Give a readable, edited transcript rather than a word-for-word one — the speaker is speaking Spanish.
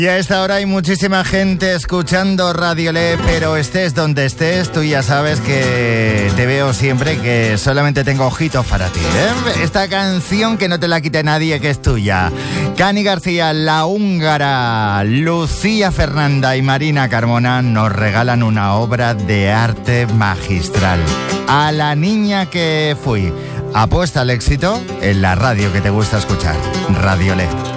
Y a esta hora hay muchísima gente escuchando Radio Le, pero estés donde estés, tú ya sabes que te veo siempre, que solamente tengo ojitos para ti, ¿eh? Esta canción que no te la quite nadie, que es tuya. Cani García, La Húngara, Lucía Fernanda y Marina Carmona nos regalan una obra de arte magistral. A la niña que fui. Apuesta al éxito en la radio que te gusta escuchar. Radio Le.